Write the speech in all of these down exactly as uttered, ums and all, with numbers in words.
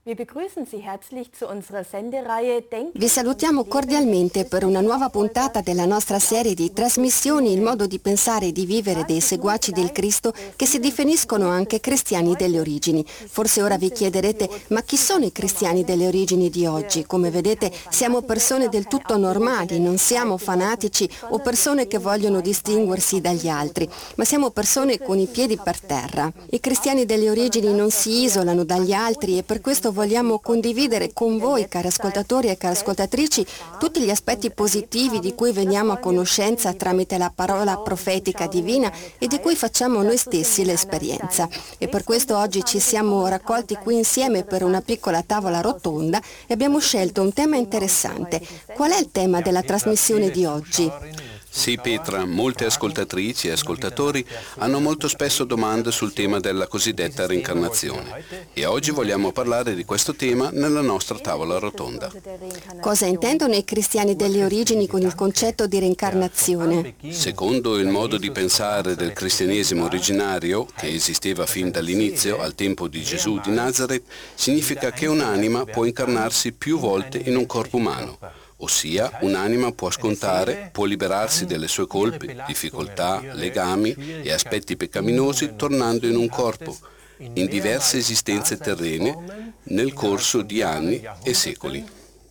Vi salutiamo cordialmente per una nuova puntata della nostra serie di trasmissioni Il modo di pensare e di vivere dei seguaci del Cristo che si definiscono anche cristiani delle origini. Forse ora vi chiederete, ma chi sono i cristiani delle origini di oggi? Come vedete, siamo persone del tutto normali, non siamo fanatici o persone che vogliono distinguersi dagli altri, ma siamo persone con i piedi per terra. I cristiani delle origini non si isolano dagli altri e per questo vogliamo condividere con voi, cari ascoltatori e cari ascoltatrici, tutti gli aspetti positivi di cui veniamo a conoscenza tramite la parola profetica divina e di cui facciamo noi stessi l'esperienza. E per questo oggi ci siamo raccolti qui insieme per una piccola tavola rotonda e abbiamo scelto un tema interessante. Qual è il tema della trasmissione di oggi? Sì, Petra, molte ascoltatrici e ascoltatori hanno molto spesso domande sul tema della cosiddetta reincarnazione e oggi vogliamo parlare di questo tema nella nostra tavola rotonda. Cosa intendono i cristiani delle origini con il concetto di reincarnazione? Secondo il modo di pensare del cristianesimo originario, che esisteva fin dall'inizio, al tempo di Gesù di Nazareth, significa che un'anima può incarnarsi più volte in un corpo umano. Ossia, un'anima può scontare, può liberarsi delle sue colpe, difficoltà, legami e aspetti peccaminosi tornando in un corpo, in diverse esistenze terrene, nel corso di anni e secoli.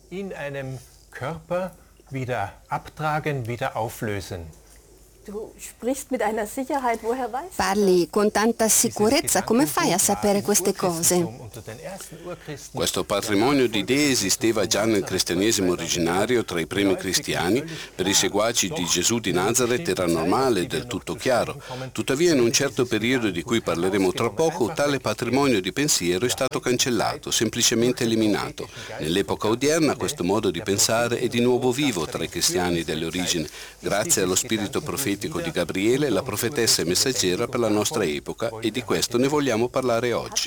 Parli con tanta sicurezza, come fai a sapere queste cose? Questo patrimonio di idee esisteva già nel cristianesimo originario tra i primi cristiani. Per i seguaci di Gesù di Nazareth era normale e del tutto chiaro. Tuttavia in un certo periodo di cui parleremo tra poco, tale patrimonio di pensiero è stato cancellato, semplicemente eliminato. Nell'epoca odierna questo modo di pensare è di nuovo vivo tra i cristiani delle origini, grazie allo spirito profetico di Gabriele, la profetessa e messaggera per la nostra epoca, e di questo ne vogliamo parlare oggi.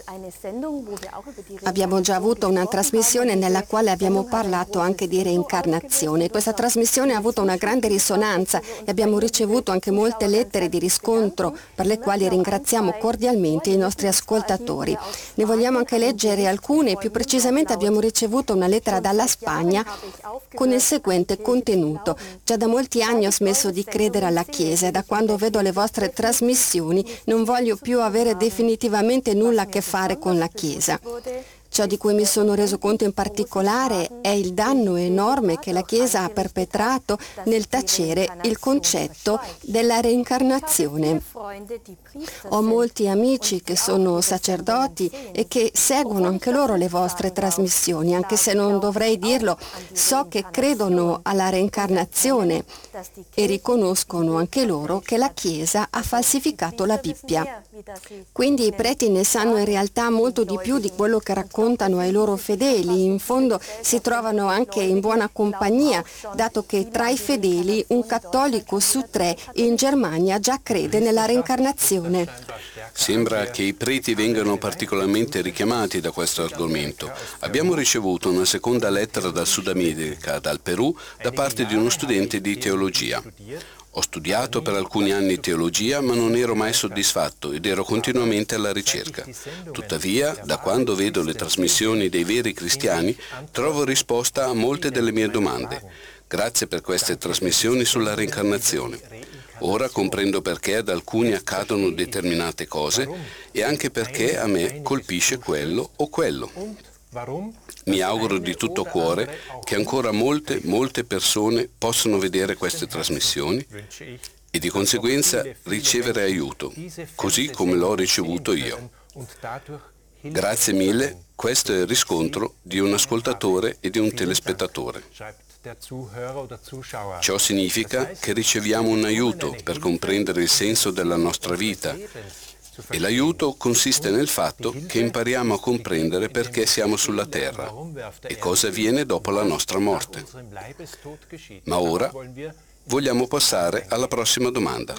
Abbiamo già avuto una trasmissione nella quale abbiamo parlato anche di reincarnazione. Questa trasmissione ha avuto una grande risonanza e abbiamo ricevuto anche molte lettere di riscontro per le quali ringraziamo cordialmente i nostri ascoltatori. Ne vogliamo anche leggere alcune, più precisamente abbiamo ricevuto una lettera dalla Spagna con il seguente contenuto: già da molti anni ho smesso di credere alla Chiesa e da quando vedo le vostre trasmissioni non voglio più avere definitivamente nulla a che fare con la Chiesa. Ciò di cui mi sono reso conto in particolare è il danno enorme che la Chiesa ha perpetrato nel tacere il concetto della reincarnazione. Ho molti amici che sono sacerdoti e che seguono anche loro le vostre trasmissioni, anche se non dovrei dirlo, so che credono alla reincarnazione e riconoscono anche loro che la Chiesa ha falsificato la Bibbia. Quindi i preti ne sanno in realtà molto di più di quello che raccontano ai loro fedeli. In fondo si trovano anche in buona compagnia, dato che tra i fedeli un cattolico su tre in Germania già crede nella reincarnazione. Sembra che i preti vengano particolarmente richiamati da questo argomento. Abbiamo ricevuto una seconda lettera dal Sud America, dal Perù, da parte di uno studente di teologia. Ho studiato per alcuni anni teologia, ma non ero mai soddisfatto ed ero continuamente alla ricerca. Tuttavia, da quando vedo le trasmissioni dei veri cristiani, trovo risposta a molte delle mie domande. Grazie per queste trasmissioni sulla reincarnazione. Ora comprendo perché ad alcuni accadono determinate cose e anche perché a me colpisce quello o quello. Mi auguro di tutto cuore che ancora molte, molte persone possano vedere queste trasmissioni e di conseguenza ricevere aiuto, così come l'ho ricevuto io. Grazie mille, questo è il riscontro di un ascoltatore e di un telespettatore. Ciò significa che riceviamo un aiuto per comprendere il senso della nostra vita. E l'aiuto consiste nel fatto che impariamo a comprendere perché siamo sulla terra e cosa avviene dopo la nostra morte. Ma ora vogliamo passare alla prossima domanda.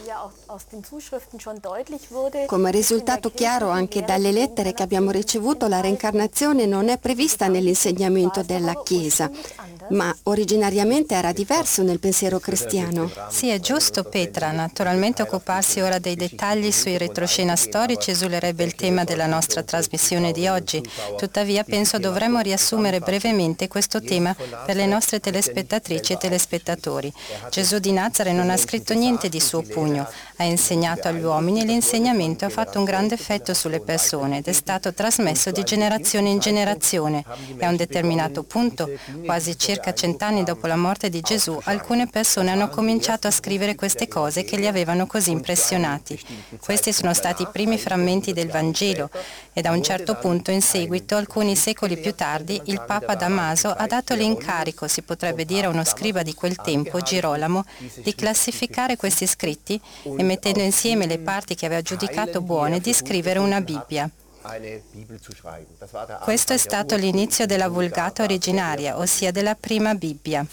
Come è risultato chiaro anche dalle lettere che abbiamo ricevuto, la reincarnazione non è prevista nell'insegnamento della Chiesa. Ma originariamente era diverso nel pensiero cristiano. Sì, è giusto, Petra. Naturalmente occuparsi ora dei dettagli sui retroscena storici esulerebbe il tema della nostra trasmissione di oggi. Tuttavia penso dovremmo riassumere brevemente questo tema per le nostre telespettatrici e telespettatori. Gesù di Nazaret non ha scritto niente di suo pugno, ha insegnato agli uomini e l'insegnamento ha fatto un grande effetto sulle persone ed è stato trasmesso di generazione in generazione. E a un determinato punto, quasi circa cent'anni dopo la morte di Gesù, alcune persone hanno cominciato a scrivere queste cose che li avevano così impressionati. Questi sono stati i primi frammenti del Vangelo e da un certo punto in seguito, alcuni secoli più tardi, il Papa Damaso ha dato l'incarico, si potrebbe dire a uno scriba di quel tempo, Girolamo, di classificare questi scritti e mettendo insieme le parti che aveva giudicato buone di scrivere una Bibbia. Questo è stato l'inizio della Vulgata originaria, ossia della prima Bibbia.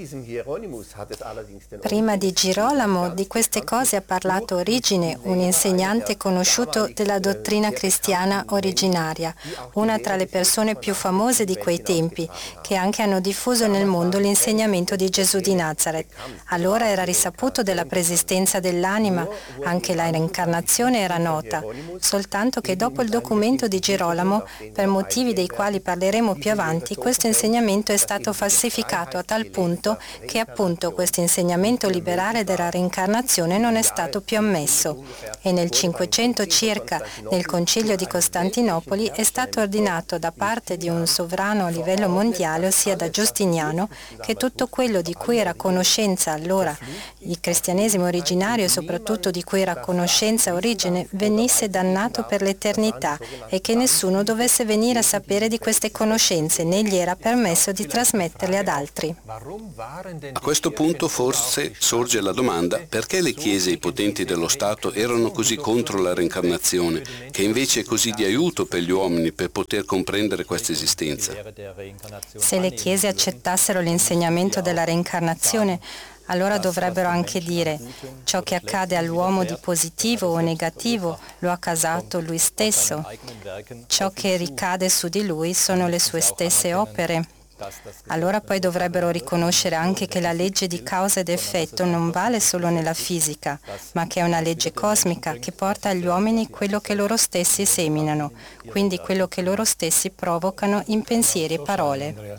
Prima di Girolamo di queste cose ha parlato Origine, un insegnante conosciuto della dottrina cristiana originaria, una tra le persone più famose di quei tempi, che anche hanno diffuso nel mondo l'insegnamento di Gesù di Nazaret. Allora era risaputo della preesistenza dell'anima, anche la reincarnazione era nota, soltanto che dopo il documento di Girolamo, per motivi dei quali parleremo più avanti, questo insegnamento è stato falsificato a tal punto che appunto questo insegnamento liberale della reincarnazione non è stato più ammesso. E nel Cinquecento circa, nel Concilio di Costantinopoli, è stato ordinato da parte di un sovrano a livello mondiale, ossia da Giustiniano, che tutto quello di cui era a conoscenza allora il cristianesimo originario e soprattutto di cui era a conoscenza Origine venisse dannato per l'eternità e che nessuno dovesse venire a sapere di queste conoscenze, né gli era permesso di trasmetterle ad altri. A questo punto forse sorge la domanda: perché le chiese e i potenti dello Stato erano così contro la reincarnazione, che invece è così di aiuto per gli uomini per poter comprendere questa esistenza? Se le chiese accettassero l'insegnamento della reincarnazione, allora dovrebbero anche dire: ciò che accade all'uomo di positivo o negativo lo ha causato lui stesso, ciò che ricade su di lui sono le sue stesse opere. Allora poi dovrebbero riconoscere anche che la legge di causa ed effetto non vale solo nella fisica, ma che è una legge cosmica che porta agli uomini quello che loro stessi seminano, quindi quello che loro stessi provocano in pensieri e parole.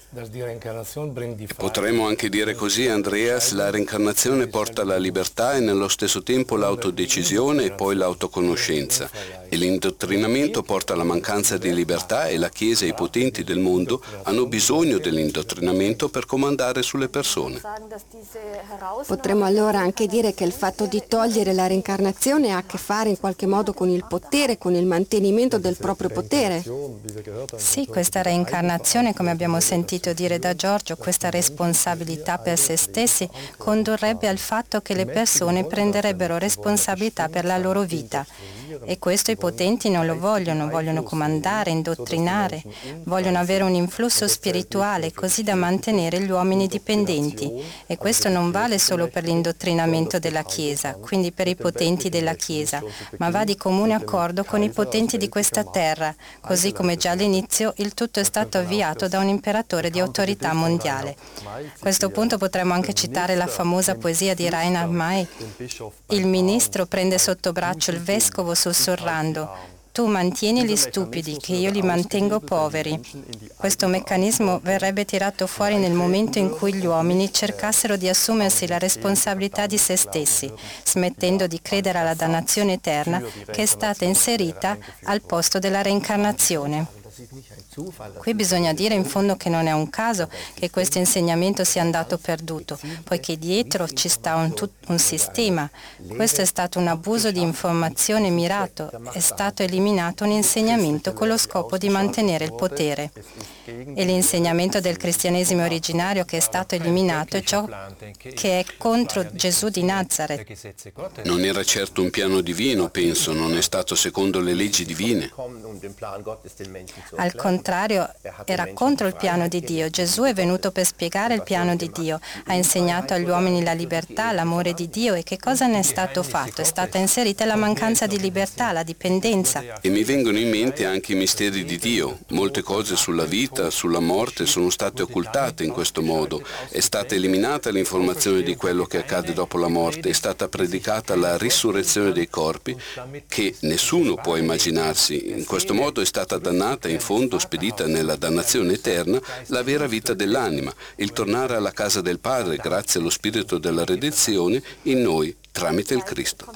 Potremmo anche dire così, Andreas, la reincarnazione porta alla libertà e nello stesso tempo l'autodecisione e poi l'autoconoscenza. E l'indottrinamento porta alla mancanza di libertà e la Chiesa e i potenti del mondo hanno bisogno dell'indottrinamento per comandare sulle persone. Potremmo allora anche dire che il fatto di togliere la reincarnazione ha a che fare in qualche modo con il potere, con il mantenimento del proprio potere. Sì, questa reincarnazione, come abbiamo sentito dire da Giorgio, questa responsabilità per se stessi condurrebbe al fatto che le persone prenderebbero responsabilità per la loro vita. E questo i potenti non lo vogliono, vogliono comandare, indottrinare, vogliono avere un influsso spirituale così da mantenere gli uomini dipendenti. E questo non vale solo per l'indottrinamento della Chiesa, quindi per i potenti della Chiesa, ma va di comune accordo con i potenti di questa terra, così come già all'inizio il tutto è stato avviato da un imperatore di autorità mondiale. A questo punto potremmo anche citare la famosa poesia di Reinhard May. Il ministro prende sotto braccio il vescovo sussurrando: tu mantieni gli stupidi, che io li mantengo poveri. Questo meccanismo verrebbe tirato fuori nel momento in cui gli uomini cercassero di assumersi la responsabilità di se stessi, smettendo di credere alla dannazione eterna che è stata inserita al posto della reincarnazione. Qui bisogna dire in fondo che non è un caso che questo insegnamento sia andato perduto, poiché dietro ci sta un, tut- un sistema. Questo è stato un abuso di informazione mirato, è stato eliminato un insegnamento con lo scopo di mantenere il potere. E l'insegnamento del cristianesimo originario che è stato eliminato è ciò che è contro Gesù di Nazaret. Non era certo un piano divino, penso, non è stato secondo le leggi divine. Al contrario, era contro il piano di Dio. Gesù è venuto per spiegare il piano di Dio, ha insegnato agli uomini la libertà, l'amore di Dio, e che cosa ne è stato fatto? È stata inserita la mancanza di libertà, la dipendenza. E mi vengono in mente anche i misteri di Dio. Molte cose sulla vita, sulla morte sono state occultate in questo modo. È stata eliminata l'informazione di quello che accade dopo la morte, è stata predicata la risurrezione dei corpi che nessuno può immaginarsi. In questo modo è stata dannata, in fondo spedita nella dannazione eterna, la vera vita dell'anima, il tornare alla casa del Padre grazie allo Spirito della redenzione in noi tramite il Cristo.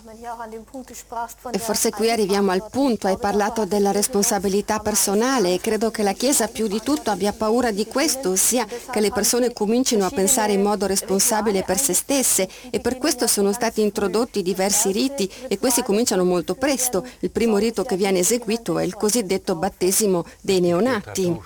E forse qui arriviamo al punto, hai parlato della responsabilità personale e credo che la Chiesa più di tutto abbia paura di questo, ossia che le persone comincino a pensare in modo responsabile per se stesse, e per questo sono stati introdotti diversi riti e questi cominciano molto presto. Il primo rito che viene eseguito è il cosiddetto battesimo dei neonati.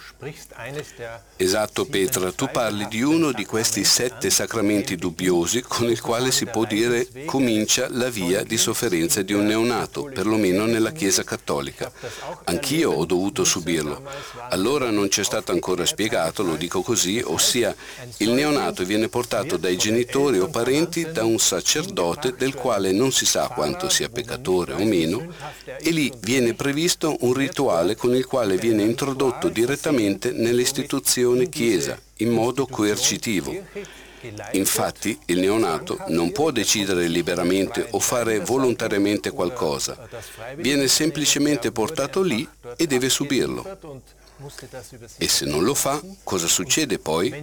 Esatto, Petra, tu parli di uno di questi sette sacramenti dubbiosi con il quale si può dire comincia la via di sofferenza di un neonato, perlomeno nella Chiesa cattolica. Anch'io ho dovuto subirlo. Allora non ci è stato ancora spiegato, lo dico così, ossia il neonato viene portato dai genitori o parenti da un sacerdote del quale non si sa quanto sia peccatore o meno, e lì viene previsto un rituale con il quale viene introdotto direttamente nell'istituzione Chiesa in modo coercitivo. Infatti il neonato non può decidere liberamente o fare volontariamente qualcosa, viene semplicemente portato lì e deve subirlo. E se non lo fa, cosa succede poi?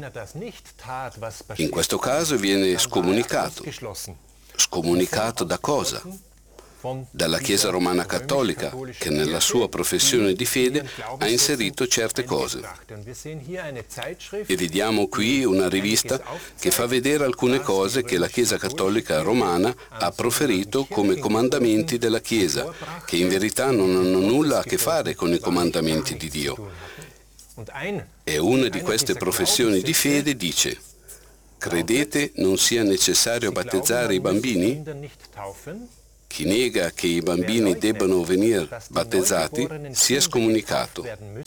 In questo caso viene scomunicato. Scomunicato da cosa? Dalla Chiesa Romana Cattolica, che nella sua professione di fede ha inserito certe cose. E vediamo qui una rivista che fa vedere alcune cose che la Chiesa Cattolica Romana ha proferito come comandamenti della Chiesa, che in verità non hanno nulla a che fare con i comandamenti di Dio. E una di queste professioni di fede dice: credete non sia necessario battezzare i bambini? Chi nega che i bambini debbano venire battezzati sia scomunicato.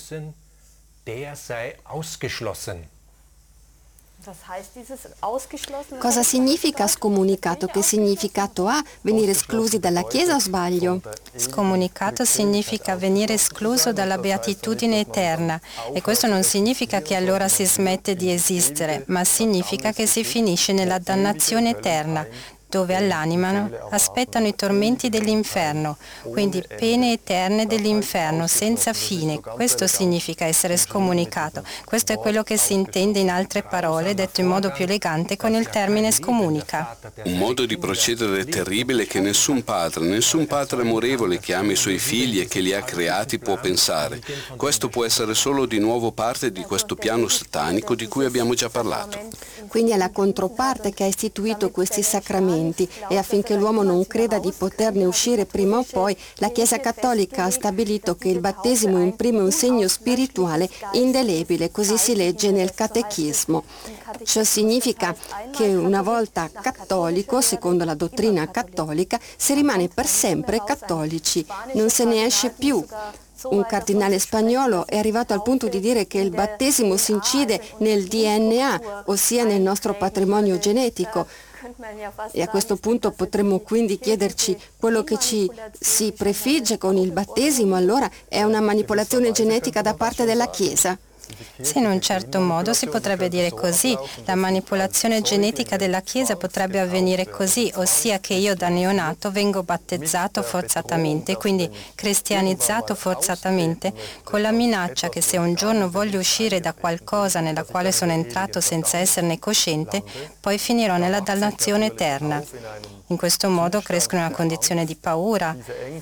Cosa significa scomunicato? Che significato ha? Venire esclusi dalla Chiesa o sbaglio? Scomunicato significa venire escluso dalla beatitudine eterna, e questo non significa che allora si smette di esistere, ma significa che si finisce nella dannazione eterna, dove all'anima aspettano i tormenti dell'inferno, quindi pene eterne dell'inferno senza fine. Questo significa essere scomunicato. Questo è quello che si intende, in altre parole, detto in modo più elegante, con il termine scomunica. Un modo di procedere terribile che nessun padre, nessun padre amorevole che ama i suoi figli e che li ha creati può pensare. Questo può essere solo di nuovo parte di questo piano satanico di cui abbiamo già parlato. Quindi è la controparte che ha istituito questi sacramenti, e affinché l'uomo non creda di poterne uscire prima o poi, la Chiesa Cattolica ha stabilito che il battesimo imprime un segno spirituale indelebile, così si legge nel Catechismo. Ciò significa che una volta cattolico, secondo la dottrina cattolica, si rimane per sempre cattolici, non se ne esce più. Un cardinale spagnolo è arrivato al punto di dire che il battesimo si incide nel D N A, ossia nel nostro patrimonio genetico. E a questo punto potremmo quindi chiederci: quello che ci si prefigge con il battesimo allora è una manipolazione genetica da parte della Chiesa? Sì, in un certo modo si potrebbe dire così. La manipolazione genetica della Chiesa potrebbe avvenire così, ossia che io da neonato vengo battezzato forzatamente, quindi cristianizzato forzatamente, con la minaccia che se un giorno voglio uscire da qualcosa nella quale sono entrato senza esserne cosciente, poi finirò nella dannazione eterna. In questo modo cresco in una condizione di paura.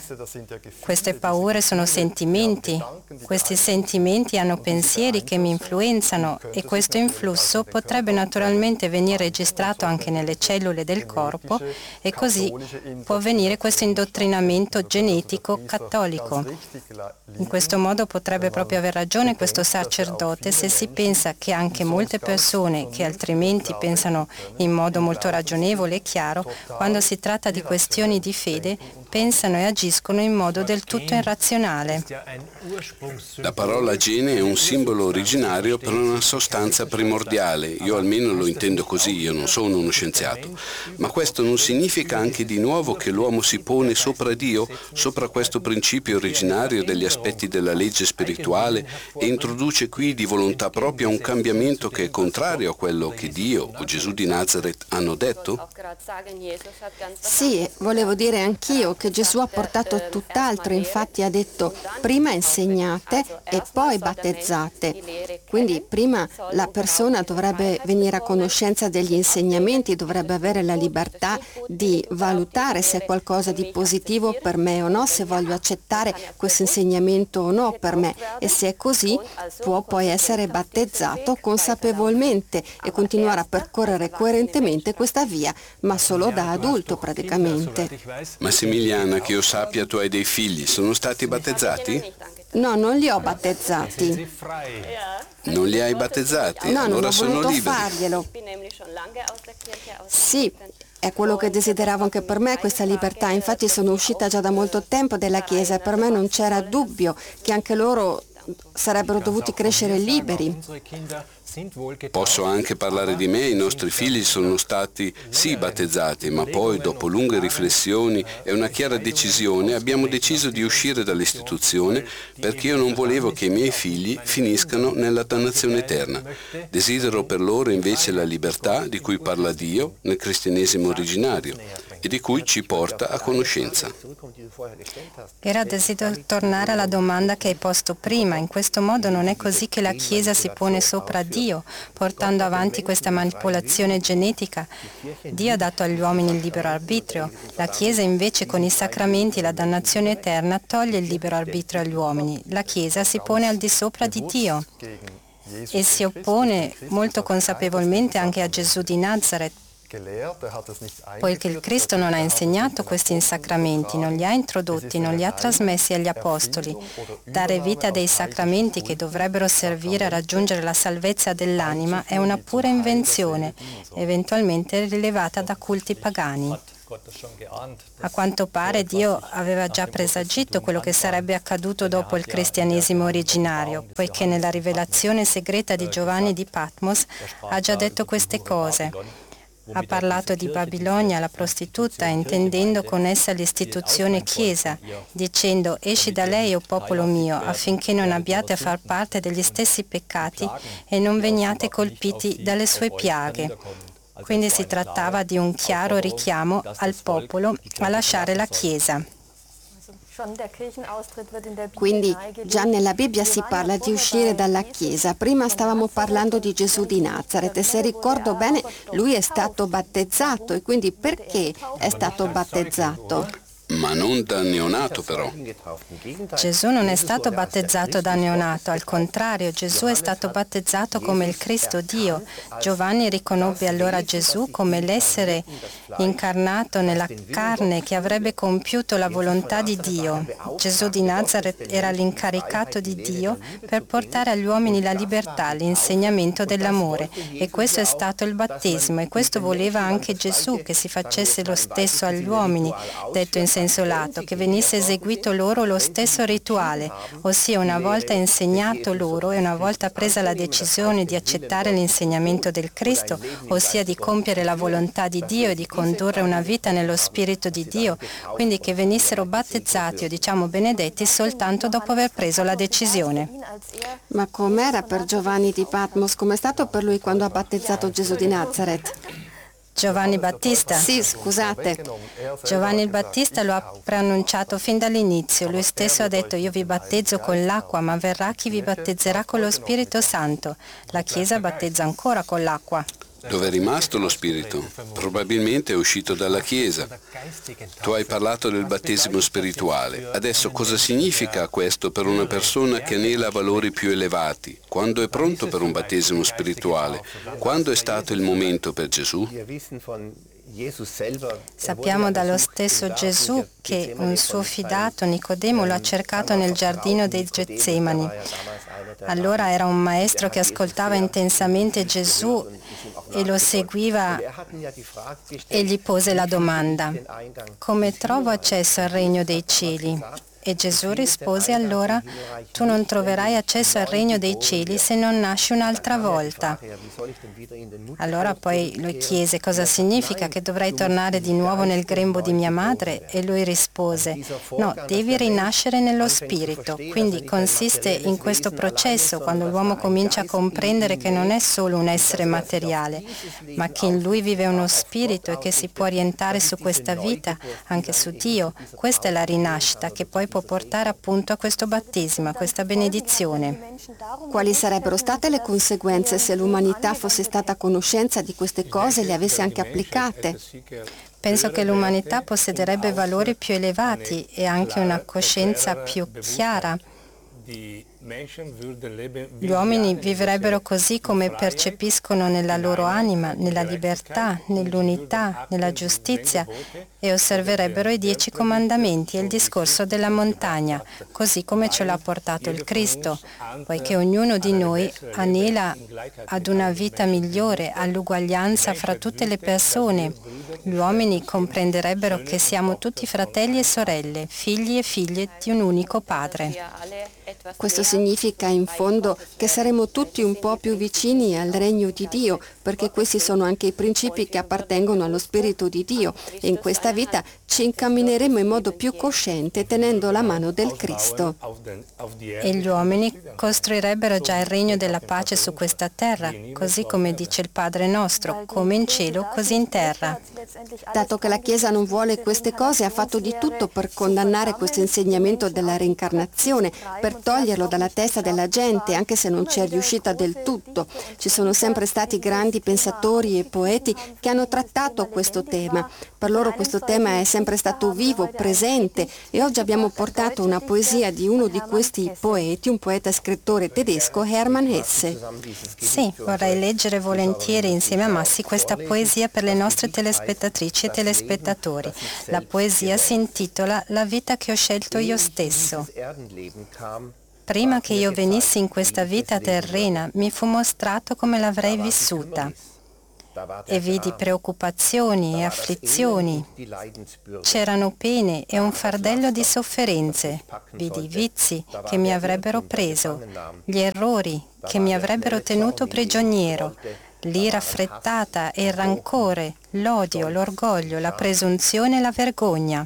Queste paure sono sentimenti. Questi sentimenti hanno pensieri che mi influenzano, e questo influsso potrebbe naturalmente venire registrato anche nelle cellule del corpo, e così può avvenire questo indottrinamento genetico cattolico. In questo modo potrebbe proprio aver ragione questo sacerdote se si pensa che anche molte persone che altrimenti pensano in modo molto ragionevole e chiaro, quando si tratta di questioni di fede, pensano e agiscono in modo del tutto irrazionale. La parola gene è un simbolo originario per una sostanza primordiale. Io almeno lo intendo così, io non sono uno scienziato. Ma questo non significa anche di nuovo che l'uomo si pone sopra Dio, sopra questo principio originario degli aspetti della legge spirituale e introduce qui di volontà propria un cambiamento che è contrario a quello che Dio o Gesù di Nazareth hanno detto? Sì, volevo dire anch'io che Gesù ha portato tutt'altro, infatti ha detto prima insegnate e poi battezzate. Quindi prima la persona dovrebbe venire a conoscenza degli insegnamenti, dovrebbe avere la libertà di valutare se è qualcosa di positivo per me o no, se voglio accettare questo insegnamento o no per me, e se è così può poi essere battezzato consapevolmente e continuare a percorrere coerentemente questa via, ma solo da adulto praticamente. Massimiliana, che io sappia, tu hai dei figli, sono stati battezzati? No, non li ho battezzati. Non li hai battezzati? No, allora non ho sono voluto liberi. farglielo. Sì, è quello che desideravo anche per me, questa libertà. Infatti sono uscita già da molto tempo dalla Chiesa e per me non c'era dubbio che anche loro sarebbero dovuti crescere liberi. Posso anche parlare di me, i nostri figli sono stati sì battezzati, ma poi dopo lunghe riflessioni e una chiara decisione abbiamo deciso di uscire dall'istituzione perché io non volevo che i miei figli finiscano nella dannazione eterna. Desidero per loro invece la libertà di cui parla Dio nel cristianesimo originario e di cui ci porta a conoscenza. Era desidero tornare alla domanda che hai posto prima. In questo modo non è così che la Chiesa si pone sopra Dio, portando avanti questa manipolazione genetica. Dio ha dato agli uomini il libero arbitrio. La Chiesa invece con i sacramenti e la dannazione eterna toglie il libero arbitrio agli uomini. La Chiesa si pone al di sopra di Dio e si oppone molto consapevolmente anche a Gesù di Nazareth, poiché il Cristo non ha insegnato questi sacramenti, non li ha introdotti, non li ha trasmessi agli Apostoli. Dare vita a dei sacramenti che dovrebbero servire a raggiungere la salvezza dell'anima è una pura invenzione, eventualmente rilevata da culti pagani. A quanto pare Dio aveva già presagito quello che sarebbe accaduto dopo il cristianesimo originario, poiché nella rivelazione segreta di Giovanni di Patmos ha già detto queste cose. Ha parlato di Babilonia, la prostituta, intendendo con essa l'istituzione Chiesa, dicendo «Esci da lei, o popolo mio, affinché non abbiate a far parte degli stessi peccati e non veniate colpiti dalle sue piaghe». Quindi si trattava di un chiaro richiamo al popolo a lasciare la Chiesa. Quindi già nella Bibbia si parla di uscire dalla Chiesa. Prima stavamo parlando di Gesù di Nazareth e se ricordo bene lui è stato battezzato, e quindi perché è stato battezzato? Ma non da neonato però. Gesù non è stato battezzato da neonato, al contrario, Gesù è stato battezzato come il Cristo Dio. Giovanni riconobbe allora Gesù come l'essere incarnato nella carne che avrebbe compiuto la volontà di Dio. Gesù di Nazareth era l'incaricato di Dio per portare agli uomini la libertà, l'insegnamento dell'amore, e questo è stato il battesimo, e questo voleva anche Gesù, che si facesse lo stesso agli uomini, detto in senso lato, che venisse eseguito loro lo stesso rituale, ossia una volta insegnato loro e una volta presa la decisione di accettare l'insegnamento del Cristo, ossia di compiere la volontà di Dio e di condurre una vita nello Spirito di Dio, quindi che venissero battezzati o diciamo benedetti soltanto dopo aver preso la decisione. Ma com'era per Giovanni di Patmos? Com'è stato per lui quando ha battezzato Gesù di Nazareth? Giovanni Battista? Sì, scusate. Giovanni il Battista lo ha preannunciato fin dall'inizio. Lui stesso ha detto: io vi battezzo con l'acqua, ma verrà chi vi battezzerà con lo Spirito Santo. La Chiesa battezza ancora con l'acqua. Dove è rimasto lo Spirito? Probabilmente è uscito dalla Chiesa. Tu hai parlato del battesimo spirituale. Adesso cosa significa questo per una persona che anela valori più elevati? Quando è pronto per un battesimo spirituale? Quando è stato il momento per Gesù? Sappiamo dallo stesso Gesù che un suo fidato, Nicodemo, lo ha cercato nel giardino dei Getsemani. Allora era un maestro che ascoltava intensamente Gesù e lo seguiva e gli pose la domanda: come trovo accesso al regno dei cieli? E Gesù rispose allora: tu non troverai accesso al regno dei cieli se non nasci un'altra volta. Allora poi lui chiese: cosa significa, che dovrei tornare di nuovo nel grembo di mia madre? E lui rispose: no, devi rinascere nello spirito. Quindi consiste in questo processo, quando l'uomo comincia a comprendere che non è solo un essere materiale, ma che in lui vive uno spirito e che si può orientare su questa vita, anche su Dio. Questa è la rinascita che poi può portare appunto a questo battesimo, a questa benedizione. Quali sarebbero state le conseguenze se l'umanità fosse stata a conoscenza di queste cose e le avesse anche applicate? Penso che l'umanità possederebbe valori più elevati e anche una coscienza più chiara. Gli uomini vivrebbero così come percepiscono nella loro anima, nella libertà, nell'unità, nella giustizia, e osserverebbero i dieci comandamenti e il discorso della montagna, così come ce l'ha portato il Cristo, poiché ognuno di noi anela ad una vita migliore, all'uguaglianza fra tutte le persone. Gli uomini comprenderebbero che siamo tutti fratelli e sorelle, figli e figlie di un unico Padre. Questo significa in fondo che saremo tutti un po' più vicini al regno di Dio, perché questi sono anche i principi che appartengono allo Spirito di Dio, e in questa vita ci incammineremo in modo più cosciente tenendo la mano del Cristo. E gli uomini costruirebbero già il regno della pace su questa terra, così come dice il Padre nostro, come in cielo, così in terra. Dato che la Chiesa non vuole queste cose, ha fatto di tutto per condannare questo insegnamento della reincarnazione, per toglierlo dalla testa della gente, anche se non ci è riuscita del tutto. Ci sono sempre stati grandi pensatori e poeti che hanno trattato questo tema. Per loro questo tema è sempre stato vivo, presente, e oggi abbiamo portato una poesia di uno di questi poeti, un poeta e scrittore tedesco, Hermann Hesse. Sì, vorrei leggere volentieri insieme a Massi questa poesia per le nostre telespettatrici e telespettatori. La poesia si intitola La vita che ho scelto io stesso. Prima che io venissi in questa vita terrena, mi fu mostrato come l'avrei vissuta. E vidi preoccupazioni e afflizioni. C'erano pene e un fardello di sofferenze. Vidi vizi che mi avrebbero preso, gli errori che mi avrebbero tenuto prigioniero, l'ira affrettata e il rancore, l'odio, l'orgoglio, la presunzione e la vergogna.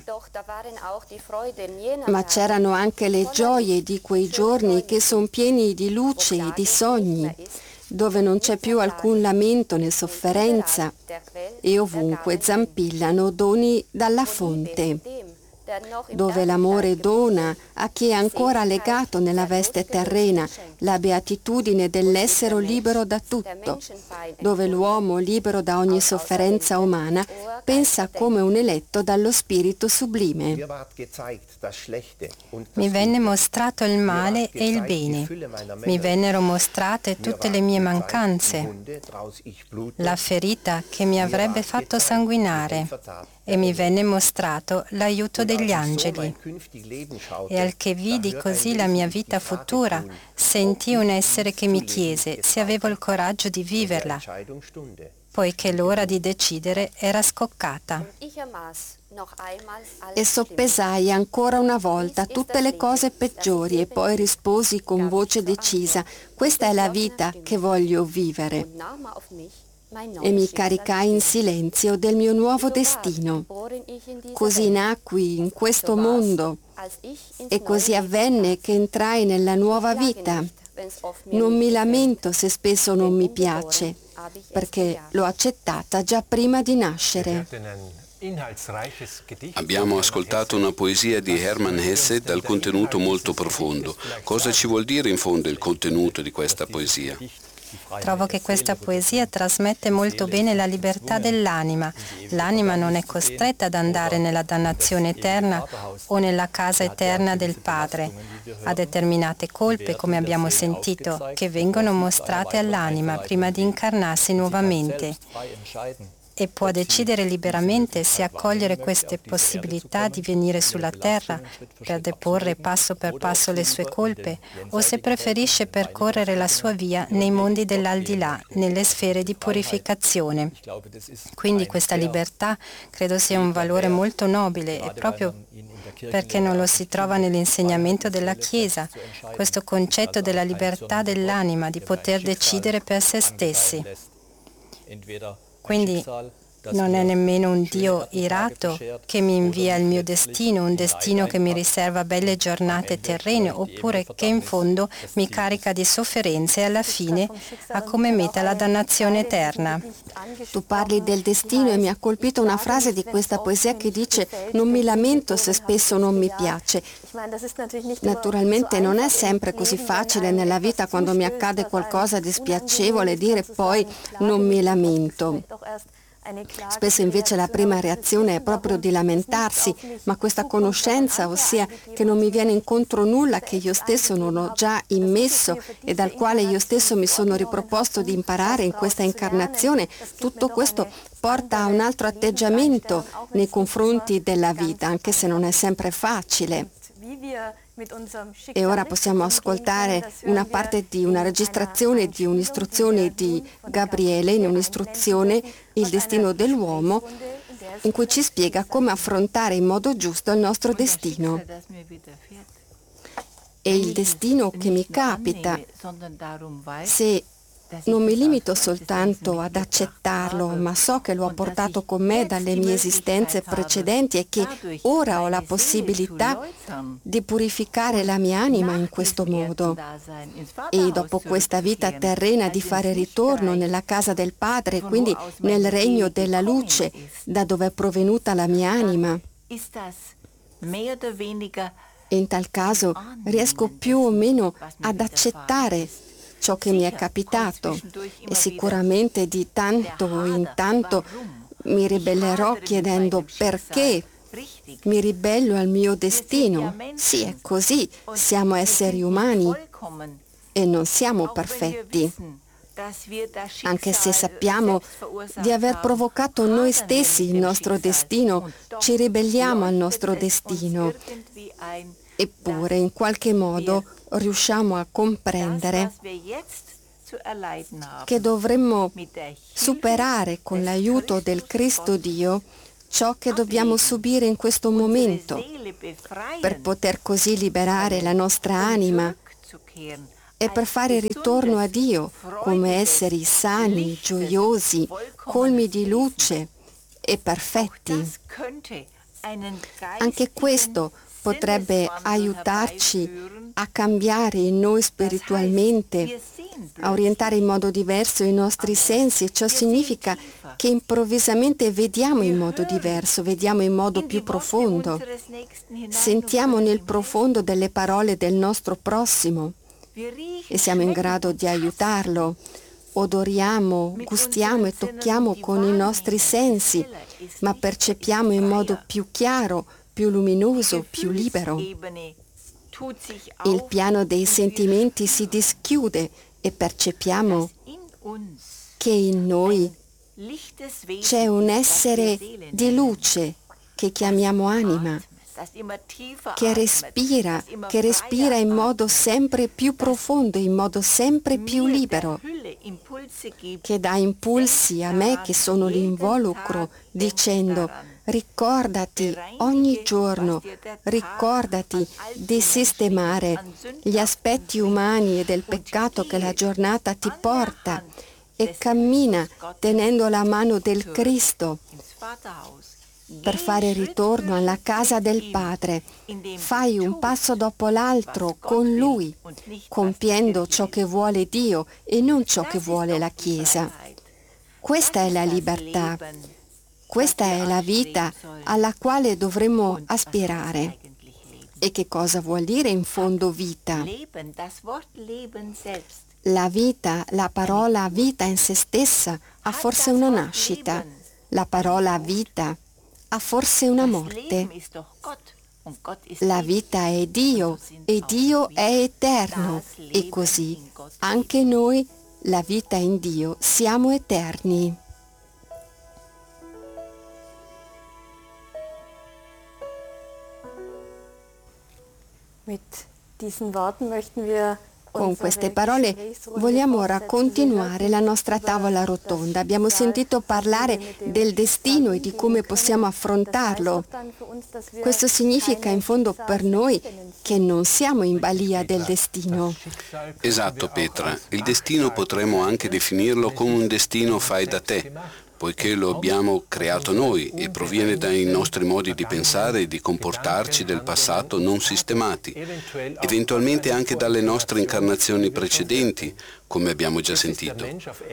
Ma c'erano anche le gioie di quei giorni che sono pieni di luce e di sogni, dove non c'è più alcun lamento né sofferenza, e ovunque zampillano doni dalla fonte, dove l'amore dona a chi è ancora legato nella veste terrena la beatitudine dell'essere libero da tutto, dove l'uomo, libero da ogni sofferenza umana, pensa come un eletto dallo Spirito sublime. Mi venne mostrato il male e il bene, mi vennero mostrate tutte le mie mancanze, la ferita che mi avrebbe fatto sanguinare, e mi venne mostrato l'aiuto degli angeli. E al che vidi così la mia vita futura, sentii un essere che mi chiese se avevo il coraggio di viverla, poiché l'ora di decidere era scoccata. E soppesai ancora una volta tutte le cose peggiori e poi risposi con voce decisa: questa è la vita che voglio vivere. E mi caricai in silenzio del mio nuovo destino. Così nacqui in questo mondo e così avvenne che entrai nella nuova vita. Non mi lamento se spesso non mi piace, perché l'ho accettata già prima di nascere. Abbiamo ascoltato una poesia di Hermann Hesse dal contenuto molto profondo. Cosa ci vuol dire in fondo il contenuto di questa poesia? Trovo che questa poesia trasmette molto bene la libertà dell'anima. L'anima non è costretta ad andare nella dannazione eterna o nella casa eterna del Padre. Ha determinate colpe, come abbiamo sentito, che vengono mostrate all'anima prima di incarnarsi nuovamente. e può decidere liberamente se accogliere queste possibilità di venire sulla terra per deporre passo per passo le sue colpe o se preferisce percorrere la sua via nei mondi dell'aldilà, nelle sfere di purificazione. Quindi questa libertà credo sia un valore molto nobile e proprio perché non lo si trova nell'insegnamento della Chiesa, questo concetto della libertà dell'anima, di poter decidere per se stessi. Quindi non è nemmeno un Dio irato che mi invia il mio destino, un destino che mi riserva belle giornate terrene, oppure che in fondo mi carica di sofferenze e alla fine ha come meta la dannazione eterna. Tu parli del destino e mi ha colpito una frase di questa poesia che dice: non mi lamento se spesso non mi piace. Naturalmente non è sempre così facile nella vita, quando mi accade qualcosa di spiacevole, dire poi non mi lamento. Spesso invece la prima reazione è proprio di lamentarsi, ma questa conoscenza, ossia che non mi viene incontro nulla che io stesso non ho già immesso e dal quale io stesso mi sono riproposto di imparare in questa incarnazione, tutto questo porta a un altro atteggiamento nei confronti della vita, anche se non è sempre facile. E ora possiamo ascoltare una parte di una registrazione di un'istruzione di Gabriele, in un'istruzione Il destino dell'uomo, in cui ci spiega come affrontare in modo giusto il nostro destino. E il destino che mi capita, se non mi limito soltanto ad accettarlo, ma so che lo ho portato con me dalle mie esistenze precedenti e che ora ho la possibilità di purificare la mia anima in questo modo. E dopo questa vita terrena di fare ritorno nella casa del Padre, quindi nel regno della luce, da dove è provenuta la mia anima. E in tal caso riesco più o meno ad accettare ciò che mi è capitato e sicuramente di tanto in tanto mi ribellerò chiedendo perché mi ribello al mio destino. Sì, è così, siamo esseri umani e non siamo perfetti. Anche se sappiamo di aver provocato noi stessi il nostro destino, ci ribelliamo al nostro destino. Eppure, in qualche modo, riusciamo a comprendere che dovremmo superare con l'aiuto del Cristo Dio ciò che dobbiamo subire in questo momento, per poter così liberare la nostra anima e per fare ritorno a Dio come esseri sani, gioiosi, colmi di luce e perfetti. Anche questo potrebbe aiutarci a cambiare in noi spiritualmente, a orientare in modo diverso i nostri sensi, e ciò significa che improvvisamente vediamo in modo diverso, vediamo in modo più profondo, sentiamo nel profondo delle parole del nostro prossimo e siamo in grado di aiutarlo. Odoriamo, gustiamo e tocchiamo con i nostri sensi, ma percepiamo in modo più chiaro, più luminoso, più libero. Il piano dei sentimenti si dischiude e percepiamo che in noi c'è un essere di luce che chiamiamo anima, che respira, che respira in modo sempre più profondo, in modo sempre più libero, che dà impulsi a me che sono l'involucro, dicendo: ricordati ogni giorno, ricordati di sistemare gli aspetti umani e del peccato che la giornata ti porta e cammina tenendo la mano del Cristo per fare ritorno alla casa del Padre. Fai un passo dopo l'altro con Lui, compiendo ciò che vuole Dio e non ciò che vuole la Chiesa. Questa è la libertà. Questa è la vita alla quale dovremmo aspirare. E che cosa vuol dire in fondo vita? La vita, la parola vita in se stessa ha forse una nascita. La parola vita ha forse una morte. La vita è Dio e Dio è eterno e così anche noi, la vita in Dio, siamo eterni. Con queste parole vogliamo ora continuare la nostra tavola rotonda. Abbiamo sentito parlare del destino e di come possiamo affrontarlo. Questo significa in fondo per noi che non siamo in balia del destino. Esatto, Petra. Il destino potremmo anche definirlo come un destino fai da te, poiché lo abbiamo creato noi e proviene dai nostri modi di pensare e di comportarci del passato non sistemati, eventualmente anche dalle nostre incarnazioni precedenti, come abbiamo già sentito.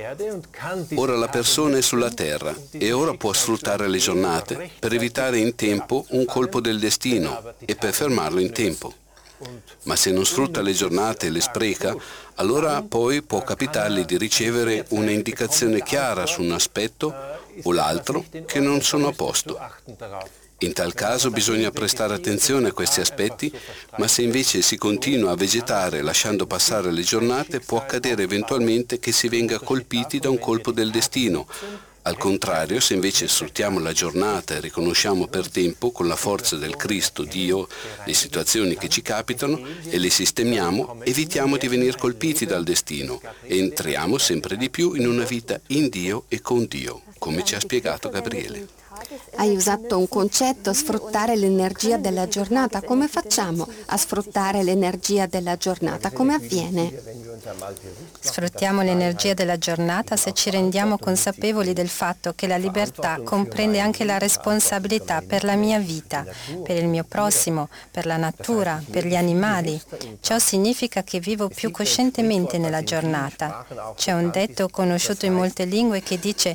Ora la persona è sulla terra e ora può sfruttare le giornate per evitare in tempo un colpo del destino e per fermarlo in tempo. Ma se non sfrutta le giornate e le spreca, allora poi può capitargli di ricevere una indicazione chiara su un aspetto o l'altro che non sono a posto. In tal caso bisogna prestare attenzione a questi aspetti, ma se invece si continua a vegetare lasciando passare le giornate, può accadere eventualmente che si venga colpiti da un colpo del destino. Al contrario, se invece sfruttiamo la giornata e riconosciamo per tempo con la forza del Cristo, Dio, le situazioni che ci capitano e le sistemiamo, evitiamo di venire colpiti dal destino e entriamo sempre di più in una vita in Dio e con Dio, come ci ha spiegato Gabriele. Hai usato un concetto, sfruttare l'energia della giornata. Come facciamo a sfruttare l'energia della giornata? Come avviene? Sfruttiamo l'energia della giornata se ci rendiamo consapevoli del fatto che la libertà comprende anche la responsabilità per la mia vita, per il mio prossimo, per la natura, per gli animali. Ciò significa che vivo più coscientemente nella giornata. C'è un detto conosciuto in molte lingue che dice: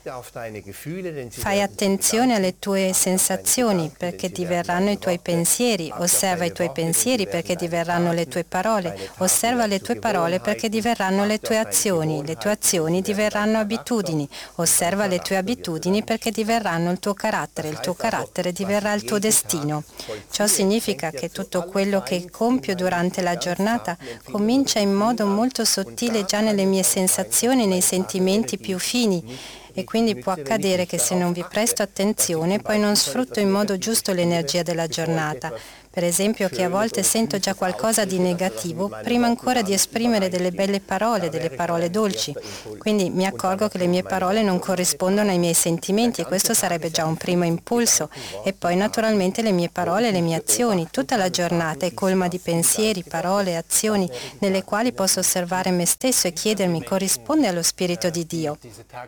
fai attenzione alle tue sensazioni perché diverranno i tuoi pensieri, osserva i tuoi pensieri perché diverranno le tue parole, osserva le tue parole perché diverranno le tue azioni, le tue azioni diverranno abitudini, osserva le tue abitudini perché diverranno il tuo carattere, il tuo carattere diverrà il tuo destino. Ciò significa che tutto quello che compio durante la giornata comincia in modo molto sottile già nelle mie sensazioni, nei sentimenti più fini. E quindi può accadere che se non vi presto attenzione poi non sfrutto in modo giusto l'energia della giornata. Per esempio che a volte sento già qualcosa di negativo prima ancora di esprimere delle belle parole, delle parole dolci. Quindi mi accorgo che le mie parole non corrispondono ai miei sentimenti e questo sarebbe già un primo impulso. E poi naturalmente le mie parole e le mie azioni. Tutta la giornata è colma di pensieri, parole, azioni nelle quali posso osservare me stesso e chiedermi: corrisponde allo Spirito di Dio?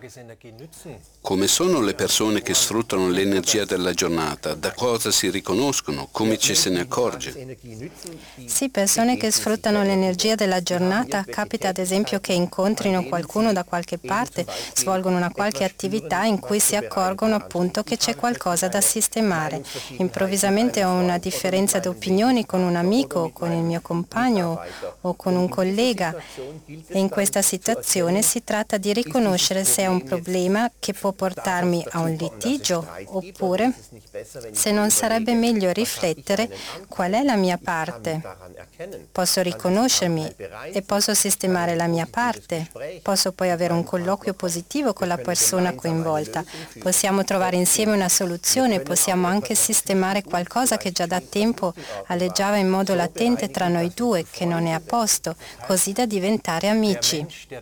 Come sono le persone che sfruttano l'energia della giornata? Da cosa si riconoscono? Come ci se ne accorge? Sì, persone che sfruttano l'energia della giornata, capita ad esempio che incontrino qualcuno da qualche parte, svolgono una qualche attività in cui si accorgono appunto che c'è qualcosa da sistemare. Improvvisamente ho una differenza di opinioni con un amico, con il mio compagno o con un collega e in questa situazione si tratta di riconoscere se è un problema che può portarmi a un litigio oppure se non sarebbe meglio riflettere qual è la mia parte. Posso riconoscermi e posso sistemare la mia parte. Posso poi avere un colloquio positivo con la persona coinvolta. Possiamo trovare insieme una soluzione, possiamo anche sistemare qualcosa che già da tempo alleggiava in modo latente tra noi due, che non è a posto, così da diventare amici.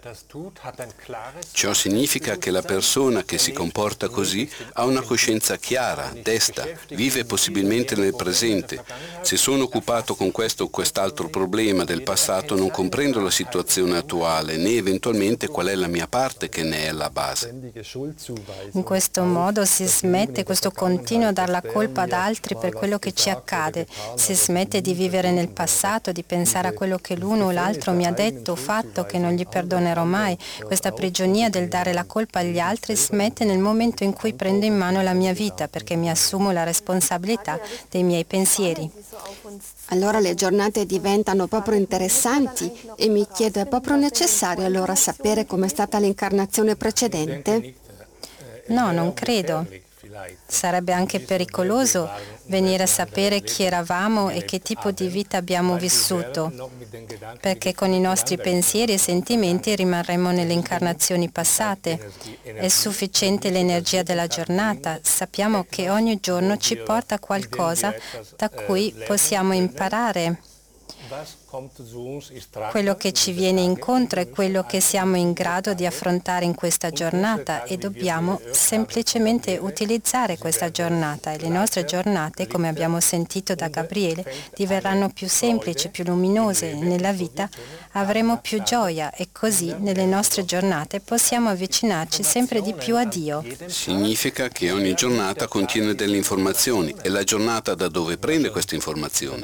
Ciò significa che la persona che si comporta così ha una coscienza chiara, desta, vive possibilmente nel presente. Se sono occupato con questo o quest'altro problema del passato non comprendo la situazione attuale né eventualmente qual è la mia parte che ne è la base. In questo modo si smette questo continuo dar la colpa ad altri per quello che ci accade, si smette di vivere nel passato, di pensare a quello che l'uno o l'altro mi ha detto o fatto che non gli perdonerò mai. Questa prigionia del dare la colpa agli altri smette nel momento in cui prendo in mano la mia vita perché mi assumo la responsabilità dei miei pensieri. Allora le giornate diventano proprio interessanti e mi chiedo, è proprio necessario allora sapere com'è stata l'incarnazione precedente? No, non credo. Sarebbe anche pericoloso venire a sapere chi eravamo e che tipo di vita abbiamo vissuto, perché con i nostri pensieri e sentimenti rimarremo nelle incarnazioni passate. È sufficiente l'energia della giornata, sappiamo che ogni giorno ci porta qualcosa da cui possiamo imparare. Quello che ci viene incontro è quello che siamo in grado di affrontare in questa giornata e dobbiamo semplicemente utilizzare questa giornata e le nostre giornate, come abbiamo sentito da Gabriele, diverranno più semplici, più luminose. Nella vita avremo più gioia e così nelle nostre giornate possiamo avvicinarci sempre di più a Dio. Significa che ogni giornata contiene delle informazioni e la giornata da dove prende queste informazioni?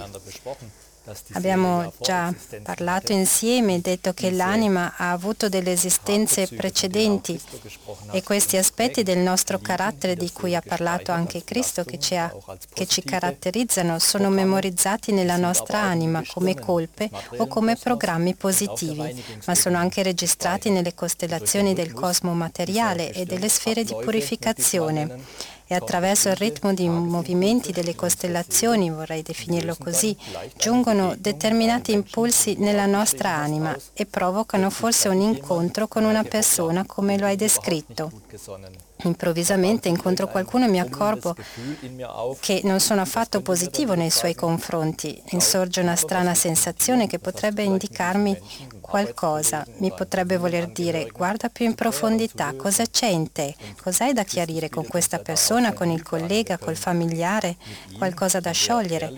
Abbiamo già parlato insieme e detto che l'anima ha avuto delle esistenze precedenti e questi aspetti del nostro carattere di cui ha parlato anche Cristo, che ci, ha, che ci caratterizzano, sono memorizzati nella nostra anima come colpe o come programmi positivi, ma sono anche registrati nelle costellazioni del cosmo materiale e delle sfere di purificazione. E attraverso il ritmo di movimenti delle costellazioni, vorrei definirlo così, giungono determinati impulsi nella nostra anima e provocano forse un incontro con una persona come lo hai descritto. Improvvisamente incontro qualcuno e mi accorgo che non sono affatto positivo nei suoi confronti. Insorge una strana sensazione che potrebbe indicarmi qualcosa. Mi potrebbe voler dire: guarda più in profondità, cosa c'è in te? Cos'hai da chiarire con questa persona, con il collega, col familiare? Qualcosa da sciogliere?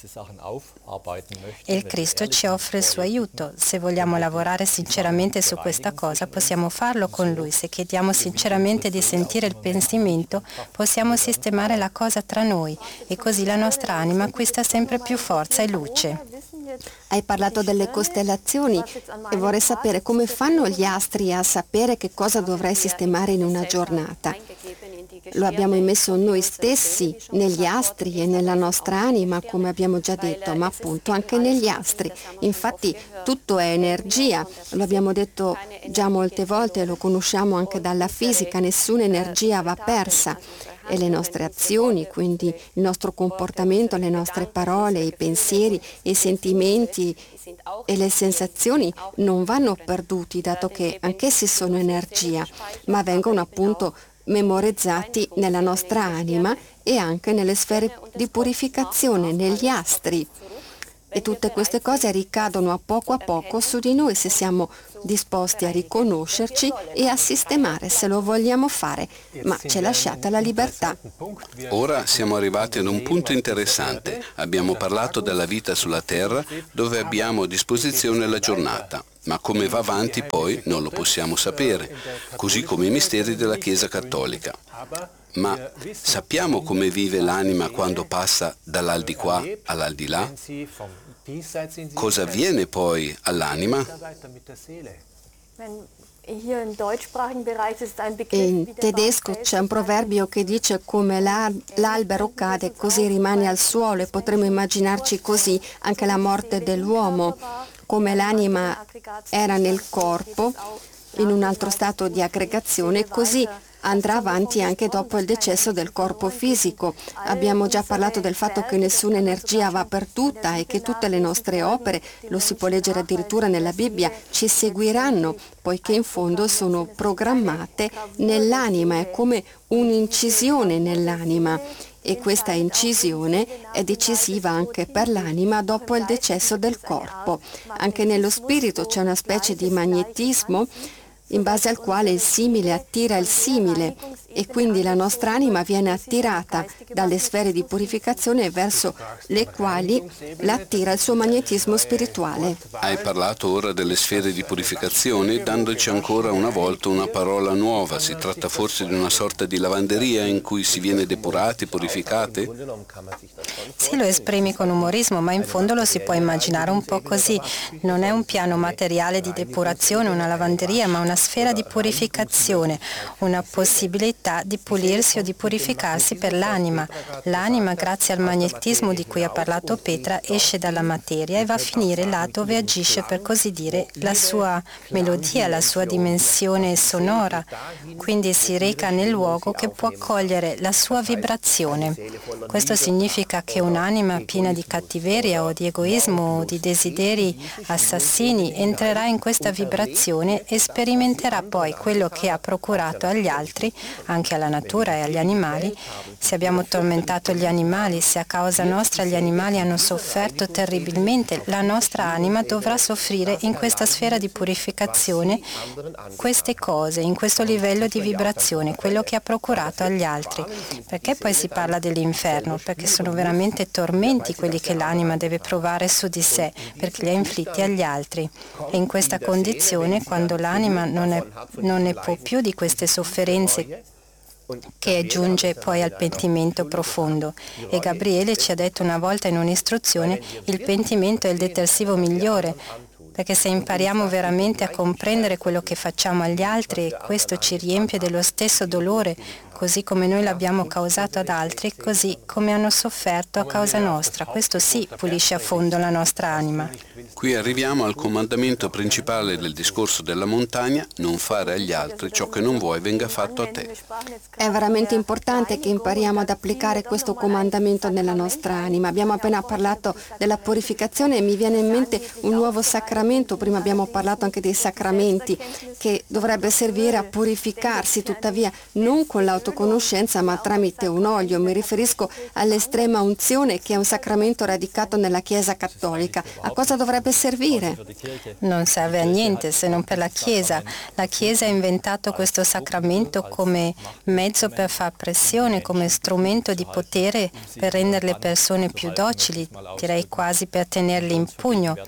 E il Cristo ci offre il suo aiuto. Se vogliamo lavorare sinceramente su questa cosa, possiamo farlo con Lui. Se chiediamo sinceramente di sentire il pensimento, possiamo sistemare la cosa tra noi e così la nostra anima acquista sempre più forza e luce. Hai parlato delle costellazioni e vorrei sapere come fanno gli astri a sapere che cosa dovrei sistemare in una giornata. Lo abbiamo immesso noi stessi negli astri e nella nostra anima, come abbiamo già detto, ma appunto anche negli astri. Infatti tutto è energia, lo abbiamo detto già molte volte e lo conosciamo anche dalla fisica, nessuna energia va persa. E le nostre azioni, quindi il nostro comportamento, le nostre parole, i pensieri, i sentimenti e le sensazioni non vanno perduti, dato che anch'essi sono energia, ma vengono appunto memorizzati nella nostra anima e anche nelle sfere di purificazione, negli astri. E tutte queste cose ricadono a poco a poco su di noi se siamo disposti a riconoscerci e a sistemare se lo vogliamo fare, ma c'è lasciata la libertà. Ora siamo arrivati ad un punto interessante. Abbiamo parlato della vita sulla Terra dove abbiamo a disposizione la giornata, ma come va avanti poi non lo possiamo sapere, così come i misteri della Chiesa Cattolica. Ma sappiamo come vive l'anima quando passa dall'aldilà all'aldilà? Cosa avviene poi all'anima? In tedesco c'è un proverbio che dice: come l'albero cade, così rimane al suolo, e potremmo immaginarci così anche la morte dell'uomo, come l'anima era nel corpo, in un altro stato di aggregazione, così andrà avanti anche dopo il decesso del corpo fisico. Abbiamo già parlato del fatto che nessuna energia va perduta e che tutte le nostre opere, lo si può leggere addirittura nella Bibbia, ci seguiranno, poiché in fondo sono programmate nell'anima, è come un'incisione nell'anima. E questa incisione è decisiva anche per l'anima dopo il decesso del corpo. Anche nello spirito c'è una specie di magnetismo in base al quale il simile attira il simile e quindi la nostra anima viene attirata dalle sfere di purificazione verso le quali l'attira il suo magnetismo spirituale. Hai parlato ora delle sfere di purificazione, dandoci ancora una volta una parola nuova. Si tratta forse di una sorta di lavanderia in cui si viene depurati, purificate? Sì, lo esprimi con umorismo, ma in fondo lo si può immaginare un po' così. Non è un piano materiale di depurazione, una lavanderia, ma una sfera di purificazione, una possibilità di pulirsi o di purificarsi per l'anima. L'anima, grazie al magnetismo di cui ha parlato Petra, esce dalla materia e va a finire là dove agisce, per così dire, la sua melodia, la sua dimensione sonora. Quindi si reca nel luogo che può accogliere la sua vibrazione. Questo significa che un'anima piena di cattiveria o di egoismo o di desideri assassini entrerà in questa vibrazione e sperimenterà sperimenterà poi quello che ha procurato agli altri, anche alla natura e agli animali. Se abbiamo tormentato gli animali, se a causa nostra gli animali hanno sofferto terribilmente, la nostra anima dovrà soffrire in questa sfera di purificazione queste cose, in questo livello di vibrazione, quello che ha procurato agli altri. Perché poi si parla dell'inferno? Perché sono veramente tormenti quelli che l'anima deve provare su di sé, perché li ha inflitti agli altri. E in questa condizione, quando l'anima non, è, non ne può più di queste sofferenze, che giunge poi al pentimento profondo. E Gabriele ci ha detto una volta in un'istruzione: il pentimento è il detersivo migliore, perché se impariamo veramente a comprendere quello che facciamo agli altri, e questo ci riempie dello stesso dolore, così come noi l'abbiamo causato ad altri, così come hanno sofferto a causa nostra. Questo sì pulisce a fondo la nostra anima. Qui arriviamo al comandamento principale del discorso della montagna: non fare agli altri ciò che non vuoi venga fatto a te. È veramente importante che impariamo ad applicare questo comandamento nella nostra anima. Abbiamo appena parlato della purificazione e mi viene in mente un nuovo sacramento. Prima abbiamo parlato anche dei sacramenti, che dovrebbe servire a purificarsi, tuttavia non con l'autoconoscenza ma tramite un olio. Mi riferisco all'estrema unzione, che è un sacramento radicato nella Chiesa cattolica. A cosa dovrebbe servire? Non serve a niente se non per la Chiesa. La Chiesa ha inventato questo sacramento come mezzo per far pressione, come strumento di potere per rendere le persone più docili, direi quasi per tenerli in pugno.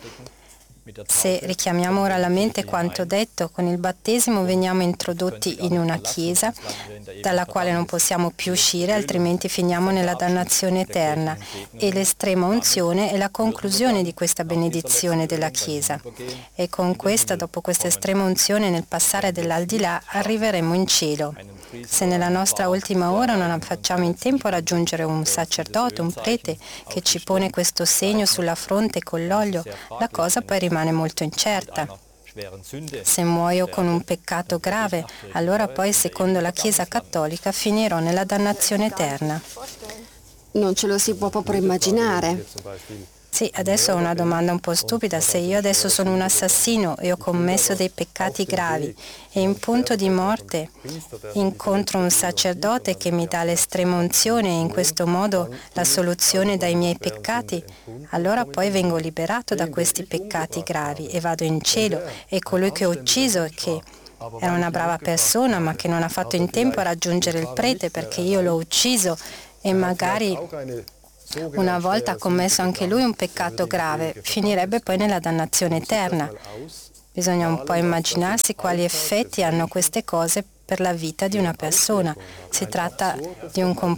Se richiamiamo ora alla mente quanto detto, con il battesimo veniamo introdotti in una chiesa dalla quale non possiamo più uscire, altrimenti finiamo nella dannazione eterna, e l'estrema unzione è la conclusione di questa benedizione della chiesa. E con questa, dopo questa estrema unzione, nel passare dell'aldilà, arriveremo in cielo. Se nella nostra ultima ora non facciamo in tempo a raggiungere un sacerdote, un prete, che ci pone questo segno sulla fronte con l'olio, la cosa poi rimane molto incerta. Se muoio con un peccato grave, allora poi, secondo la Chiesa cattolica, finirò nella dannazione eterna. Non ce lo si può proprio immaginare. Sì, adesso ho una domanda un po' stupida. Se io adesso sono un assassino e ho commesso dei peccati gravi e in punto di morte incontro un sacerdote che mi dà l'estrema unzione e in questo modo la soluzione dai miei peccati, allora poi vengo liberato da questi peccati gravi e vado in cielo, e colui che ho ucciso e che era una brava persona ma che non ha fatto in tempo a raggiungere il prete perché io l'ho ucciso, e magari una volta ha commesso anche lui un peccato grave, finirebbe poi nella dannazione eterna. Bisogna un po' immaginarsi quali effetti hanno queste cose per la vita di una persona. Si tratta di un